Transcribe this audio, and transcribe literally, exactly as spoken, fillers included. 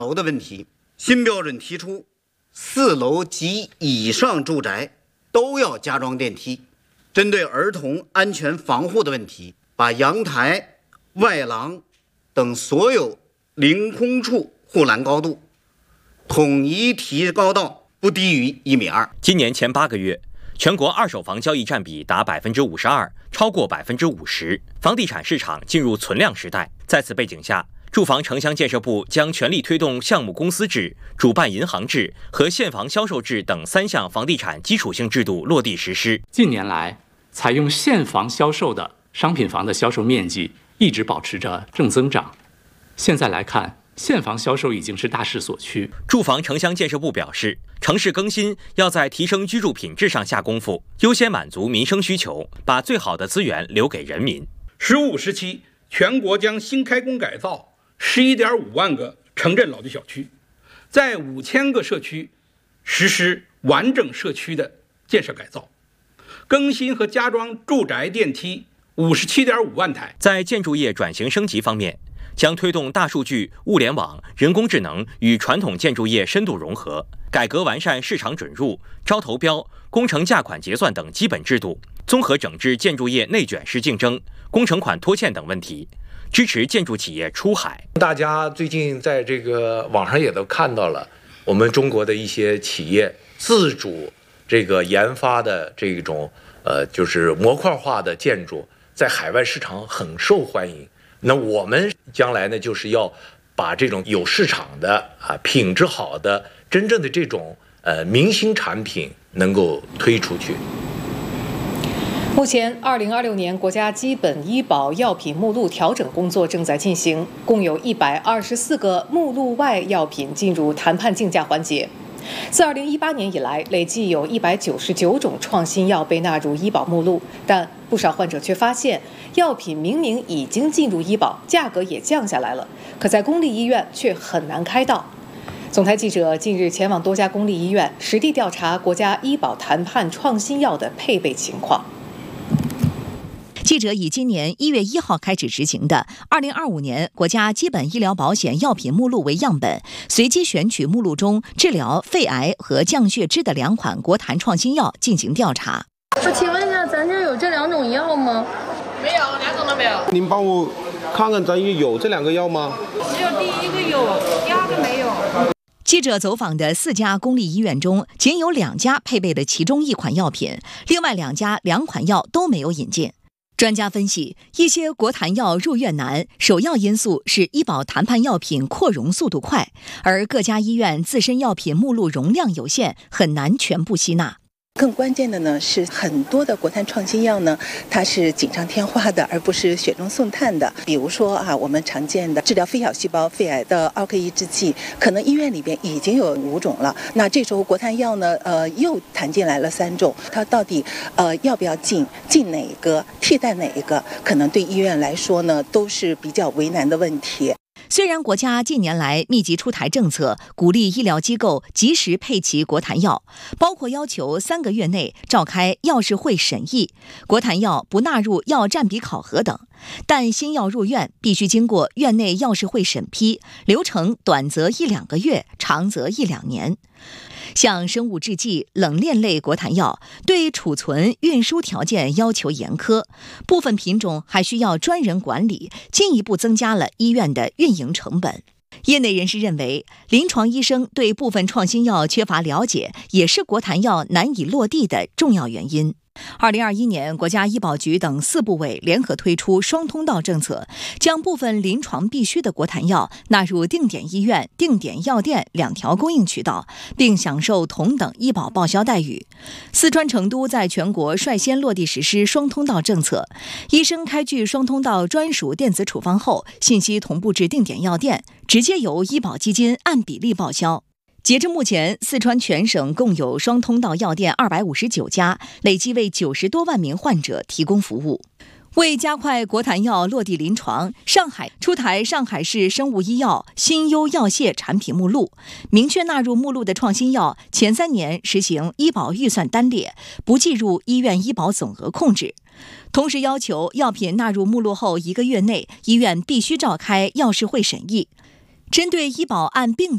楼的问题。新标准提出，四楼及以上住宅都要加装电梯。针对儿童安全防护的问题，把阳台、外廊等所有凌空处护栏高度统一提高到不低于一米二。 今年前八个月，全国二手房交易占比达百分之五十二，超过百分之五十，房地产市场进入存量时代。在此背景下，住房城乡建设部将全力推动项目公司制、主办银行制和现房销售制等三项房地产基础性制度落地实施。 近年来，采用现房销售的商品房的销售面积一直保持着正增长。现在来看，现房销售已经是大势所趋。 住房城乡建设部表示，城市更新要在提升居住品质上下功夫，优先满足民生需求，把最好的资源留给人民。 十五时期，全国将新开工改造十一点五万个城镇老旧小区，在五千个社区实施完整社区的建设改造，更新和加装住宅电梯五十七点五万台。 在建筑业转型升级方面，将推动大数据、物联网、人工智能与传统建筑业深度融合，改革完善市场准入、招投标、工程价款结算等基本制度，综合整治建筑业内卷式竞争、工程款拖欠等问题，支持建筑企业出海。 大家最近在这个网上也都看到了，我们中国的一些企业自主这个研发的这种呃，就是模块化的建筑，在海外市场很受欢迎。那我们将来呢，就是要把这种有市场的啊、品质好的、真正的这种呃明星产品能够推出去。 目前，二零二六年国家基本医保药品目录调整工作正在进行，共有一百二十四个目录外药品进入谈判竞价环节。自二零一八年以来，累计有一百九十九种创新药被纳入医保目录，但不少患者却发现，药品明明已经进入医保，价格也降下来了，可在公立医院却很难开到。总台记者近日前往多家公立医院，实地调查国家医保谈判创新药的配备情况。 记者以今年一月一号开始执行的二零二五年国家基本医疗保险药品目录为样本，随机选取目录中治疗肺癌和降血脂的两款国谈创新药进行调查。 我请问一下，咱这有这两种药吗？ 没有，两种都没有。 您帮我看看，咱有这两个药吗？ 只有第一个有，第二个没有。 记者走访的四家公立医院中，仅有两家配备了其中一款药品，另外两家两款药都没有引进。专家分析，一些国谈药入院难，首要因素是医保谈判药品扩容速度快，而各家医院自身药品目录容量有限，很难全部吸纳。 更关键的呢是很多的国谈创新药呢，它是锦上添花的，而不是雪中送炭的。比如说啊，我们常见的治疗非小细胞肺癌的奥克抑制剂，可能医院里边已经有五种了。那这时候国谈药呢，呃，又谈进来了三种，它到底呃要不要进，进哪一个，替代哪一个，可能对医院来说呢，都是比较为难的问题。 虽然国家近年来密集出台政策，鼓励医疗机构及时配齐国谈药，包括要求三个月内召开药事会审议，国谈药不纳入药占比考核等，但新药入院必须经过院内药事会审批，流程短则一两个月，长则一两年。像生物制剂、冷链类国谈药，对储存、运输条件要求严苛，部分品种还需要专人管理，进一步增加了医院的运营成本。业内人士认为，临床医生对部分创新药缺乏了解，也是国谈药难以落地的重要原因。二零二一年，国家医保局等四部委联合推出双通道政策，将部分临床必需的国谈药纳入定点医院、定点药店两条供应渠道，并享受同等医保报销待遇。四川成都在全国率先落地实施双通道政策，医生开具双通道专属电子处方后，信息同步至定点药店，直接由医保基金按比例报销。截至目前，四川全省共有双通道药店二百五十九家，累计为九十多万名患者提供服务。为加快国谈药落地临床，上海出台上海市生物医药新优药械产品目录，明确纳入目录的创新药前三年实行医保预算单列，不计入医院医保总额控制。同时要求药品纳入目录后一个月内，医院必须召开药事会审议。针对医保按病